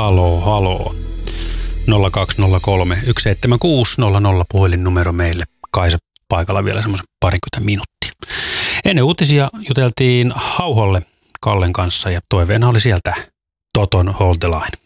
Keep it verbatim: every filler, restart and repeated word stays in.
Haloo, haloo. nolla kaksi nolla kolme yksi seitsemän kuusi nolla nolla puhelinnumero meille. Kaisa paikalla vielä semmoisen parikymmentä minuuttia. Ennen uutisia juteltiin Hauholle Kallen kanssa ja toiveena oli sieltä Toton Hold the Line.